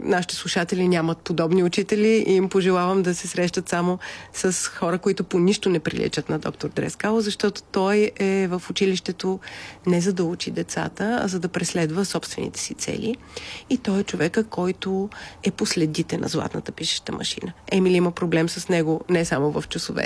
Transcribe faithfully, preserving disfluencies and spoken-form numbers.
нашите слушатели нямат подобни учители и им пожелавам да се срещат само с хора, които по нищо не приличат на доктор Дрескал, защото той е в училището не за да учи децата, а за да преследва собствените си цели. И той е човека, който е по следите на златната пишеща машина. Емили има проблем с него не само в часове